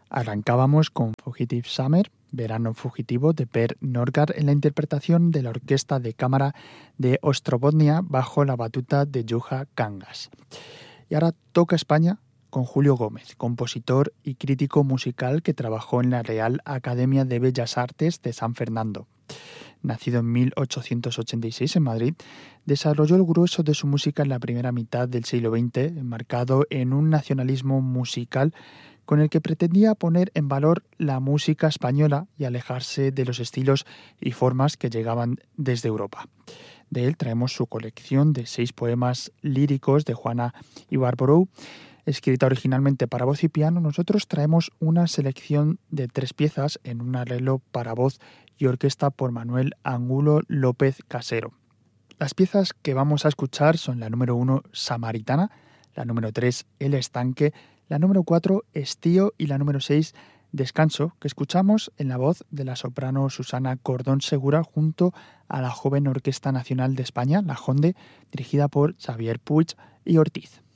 Arrancábamos con Fugitive Summer, Verano Fugitivo, de Per Nørgaard, en la interpretación de la Orquesta de Cámara de Ostrobotnia bajo la batuta de Juha Kangas. Y ahora toca España con Julio Gómez, compositor y crítico musical que trabajó en la Real Academia de Bellas Artes de San Fernando. Nacido en 1886 en Madrid, desarrolló el grueso de su música en la primera mitad del siglo XX, enmarcado en un nacionalismo musical con el que pretendía poner en valor la música española y alejarse de los estilos y formas que llegaban desde Europa. De él traemos su colección de 6 poemas líricos de Juana Ibarborou, escrita originalmente para voz y piano. Nosotros traemos una selección de 3 piezas en un arreglo para voz y orquesta por Manuel Angulo López Casero. Las piezas que vamos a escuchar son la número 1, Samaritana, la número 3, El Estanque, la número 4, Estío y la número 6, Descanso, que escuchamos en la voz de la soprano Susana Cordón Segura junto a la joven Orquesta Nacional de España, la JONDE, dirigida por Xavier Puig y Ortiz.